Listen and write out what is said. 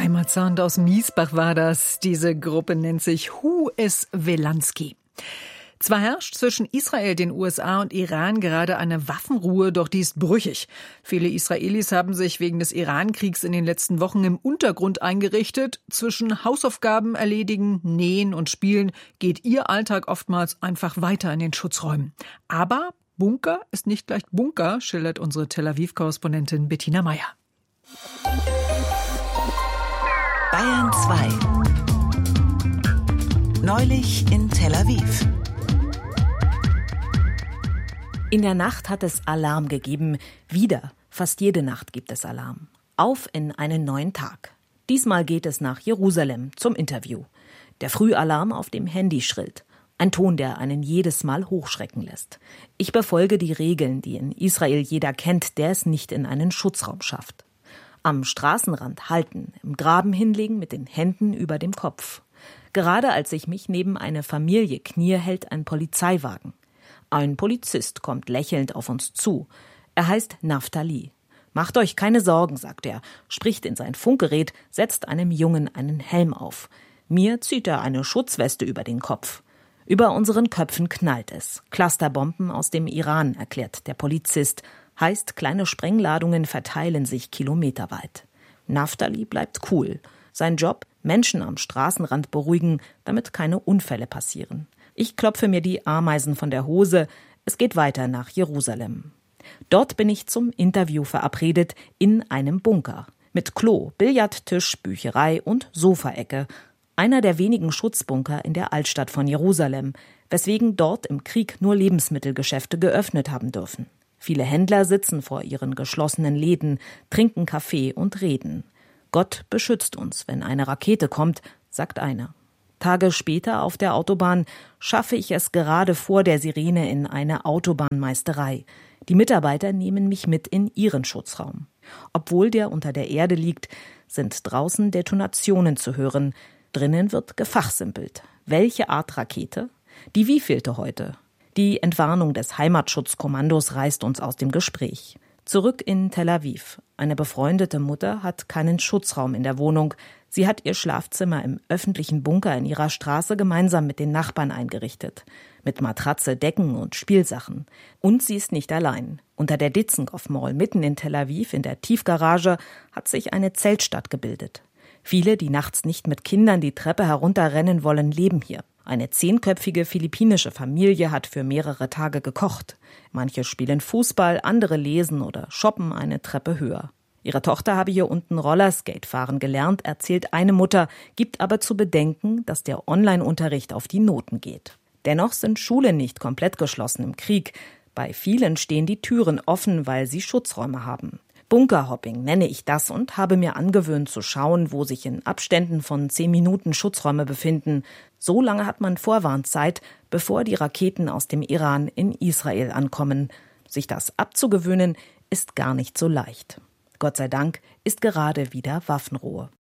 Heimatsound aus Miesbach war das. Diese Gruppe nennt sich Who is Wilanski. Zwar herrscht zwischen Israel, den USA und Iran gerade eine Waffenruhe, doch die ist brüchig. Viele Israelis haben sich wegen des Iran-Kriegs in den letzten Wochen im Untergrund eingerichtet. Zwischen Hausaufgaben erledigen, Nähen und Spielen geht ihr Alltag oftmals einfach weiter in den Schutzräumen. Aber Bunker ist nicht gleich Bunker, schildert unsere Tel Aviv-Korrespondentin Bettina Meyer. Bayern 2. Neulich in Tel Aviv. In der Nacht hat es Alarm gegeben. Wieder, fast jede Nacht gibt es Alarm. Auf in einen neuen Tag. Diesmal geht es nach Jerusalem zum Interview. Der Frühalarm auf dem Handy schrillt. Ein Ton, der einen jedes Mal hochschrecken lässt. Ich befolge die Regeln, die in Israel jeder kennt, der es nicht in einen Schutzraum schafft. Am Straßenrand halten, im Graben hinlegen mit den Händen über dem Kopf. Gerade als ich mich neben eine Familie knie, hält ein Polizeiwagen. Ein Polizist kommt lächelnd auf uns zu. Er heißt Naftali. »Macht euch keine Sorgen«, sagt er, spricht in sein Funkgerät, setzt einem Jungen einen Helm auf. Mir zieht er eine Schutzweste über den Kopf. Über unseren Köpfen knallt es. Clusterbomben aus dem Iran, erklärt der Polizist. Heißt, kleine Sprengladungen verteilen sich kilometerweit. Naftali bleibt cool. Sein Job, Menschen am Straßenrand beruhigen, damit keine Unfälle passieren. Ich klopfe mir die Ameisen von der Hose. Es geht weiter nach Jerusalem. Dort bin ich zum Interview verabredet in einem Bunker. Mit Klo, Billardtisch, Bücherei und Sofaecke. Einer der wenigen Schutzbunker in der Altstadt von Jerusalem, weswegen dort im Krieg nur Lebensmittelgeschäfte geöffnet haben dürfen. Viele Händler sitzen vor ihren geschlossenen Läden, trinken Kaffee und reden. Gott beschützt uns, wenn eine Rakete kommt, sagt einer. Tage später auf der Autobahn schaffe ich es gerade vor der Sirene in eine Autobahnmeisterei. Die Mitarbeiter nehmen mich mit in ihren Schutzraum. Obwohl der unter der Erde liegt, sind draußen Detonationen zu hören. Drinnen wird gefachsimpelt. Welche Art Rakete? Die wievielte heute? Die Entwarnung des Heimatschutzkommandos reißt uns aus dem Gespräch. Zurück in Tel Aviv. Eine befreundete Mutter hat keinen Schutzraum in der Wohnung. Sie hat ihr Schlafzimmer im öffentlichen Bunker in ihrer Straße gemeinsam mit den Nachbarn eingerichtet. Mit Matratze, Decken und Spielsachen. Und sie ist nicht allein. Unter der Dizengoff Mall mitten in Tel Aviv in der Tiefgarage hat sich eine Zeltstadt gebildet. Viele, die nachts nicht mit Kindern die Treppe herunterrennen wollen, leben hier. Eine 10-köpfige philippinische Familie hat für mehrere Tage gekocht. Manche spielen Fußball, andere lesen oder shoppen eine Treppe höher. Ihre Tochter habe hier unten Rollerskate fahren gelernt, erzählt eine Mutter, gibt aber zu bedenken, dass der Online-Unterricht auf die Noten geht. Dennoch sind Schulen nicht komplett geschlossen im Krieg. Bei vielen stehen die Türen offen, weil sie Schutzräume haben. Bunkerhopping nenne ich das und habe mir angewöhnt zu schauen, wo sich in Abständen von 10 Minuten Schutzräume befinden. So lange hat man Vorwarnzeit, bevor die Raketen aus dem Iran in Israel ankommen. Sich das abzugewöhnen, ist gar nicht so leicht. Gott sei Dank ist gerade wieder Waffenruhe.